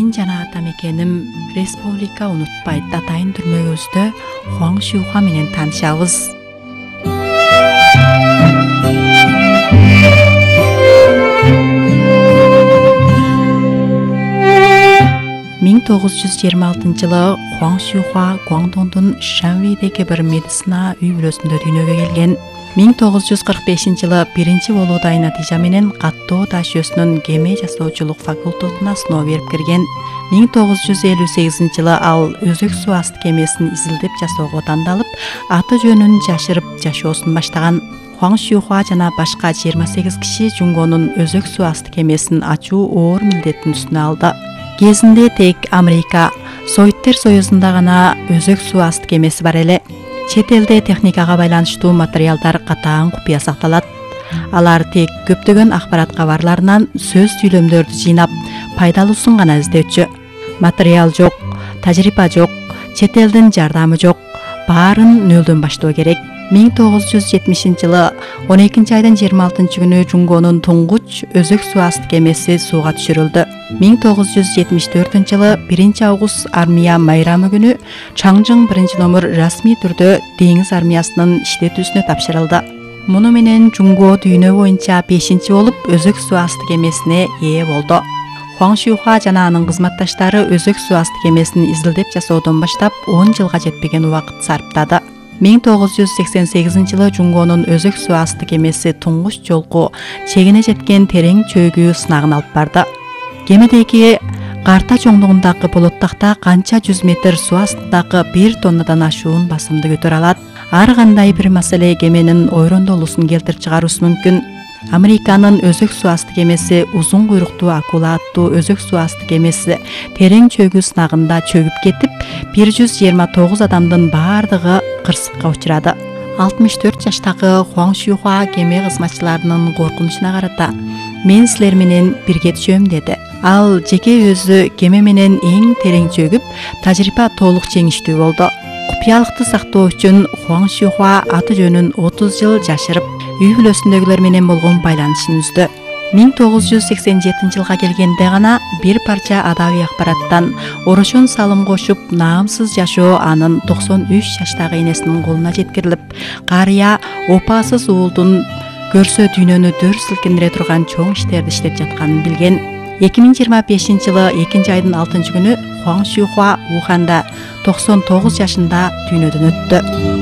Мен жана атамекеним республика унутпайт атайын түрмөгүбүздө Хуаң Шихуа менен таанышабыз. Миң 926-жылы Хуаң Шихуа Гуандоңдун Шанвейдеги бир медицина үй бүлөсүндө дүйнөгө келген. 1945-жылы биринчи болууда натыйжа менен каттоо таш жүйөсүнүн кеме жасоочулук факультетуна сыноо берип кирген. 1958-жылы ал өзөк суу асты кемесин изилдеп жасоого тандалып, аты жөнүн жашырып жашоосун баштаган. Хуаң Шихуа жана башка 28 киши Жунгонун өзөк суу асты кемесин ачуу оор милдеттин үстүнө алды. Кезинде тек Америка, Советтер Союзунда гана өзөк суу асты кемеси бар эле. Чет элде техникага байланыштуу материалдар катаң купуя сакталат. Алар тек көптөгөн акбарат кабарларынан сөз сүйлөмдөрдү жыйнап, пайдалуусун гана издөчү. Материал жок, тажрыйба жок, чет элдин жардамы жок. Баарын нөлдөн баштоо керек. 1970-жылы 12 айдын 26 күнү Жунгонун туңгуч өзөк суу асты кемеси сууга түшүрүлдү. 1974-жылы 1 август армия майрамы күнү Чаңжың 1-номер расмий түрдө деңиз армиясынын иштетүүсүнө тапшырылды. Муну менен Жунго дүйнө боюнча 5-чи болуп өзөк суу асты кемесине ээ болду. Хуаң Шихуа жана анын кызматташтары өзөк суу асты кемесин изилдеп жасоодон баштап 10 жылга жетпеген убакыт сарптады. 1988-жылы Жунгонун өзөк суу асты кемеси туңгуч жолку чегине жеткен терең чөйгүү сынагын алып барды. Кемедеги карта чоңдугундагы болоттакта канча 100 метр суу астындагы 1 тоннадан ашуун басымды көтөрө алат. Ар кандай бир маселе кеменин ойрондолуусун келтирип чыгаруусу мүмкүн. Американын өзөк суу асты кемеси узун куйруктуу акула аттуу өзөк суу асты кемеси терең чөйгүү сынагында чөгүп кетип, 129 адамдын баардыгы кырсыкка учурады. 64 жаштагы Хуаң Шихуа кеме кызматчыларынын коркунучуна карата "Мен силер менен бирге түшөм" деди. Ал жеке өзү кеме менен эң терең чөгүп, тажрыйба толук жеңиштүү болду. Купуялыкты сактоо үчүн Хуаң Шихуа аты жөнүн 30 жыл жашырып, үй бүлөсүндөгүлөр менен болгон байланышын үздү. 1987-жылга келгенде гана бир парча адабий акбараттан орошон салым кошуп, наамсыз жашоо анын 93 жаштагы энесинин колуна жеткирилип, карыя опасыз уулдун көрсө дүйнөнү дөр силкиндире турган чоң иштерди иштеп жатканын билген. 2025-жылы 2 айдын 6 күнү Хуаң Шихуа Уханда 99 жашында дүйнөдөн өттү.